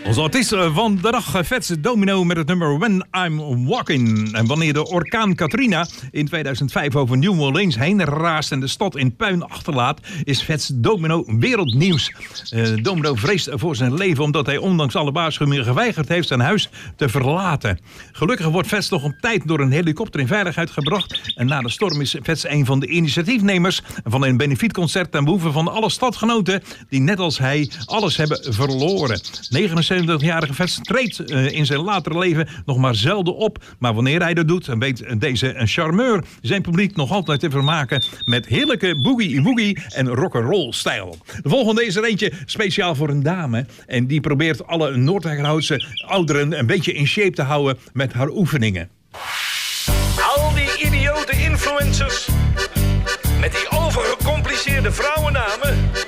Onze artiest van de dag, Fats Domino met het nummer When I'm Walking. En wanneer de orkaan Katrina in 2005 over New Orleans heen raast en de stad in puin achterlaat, is Fats Domino wereldnieuws. Domino vreest voor zijn leven omdat hij ondanks alle waarschuwingen geweigerd heeft zijn huis te verlaten. Gelukkig wordt Fats nog op tijd door een helikopter in veiligheid gebracht. En na de storm is Fats een van de initiatiefnemers van een benefietconcert ten behoeve van alle stadgenoten die net als hij alles hebben verloren. 79-jarige Fats treedt in zijn latere leven nog maar zelden op. Maar wanneer hij dat doet, dan weet deze charmeur zijn publiek nog altijd te vermaken met heerlijke boogie-woogie en rock'n'roll stijl. De volgende is er eentje speciaal voor een dame. En die probeert alle Noordwijkerhoutse ouderen een beetje in shape te houden met haar oefeningen. Al die idiote influencers met die overgecompliceerde vrouwennamen.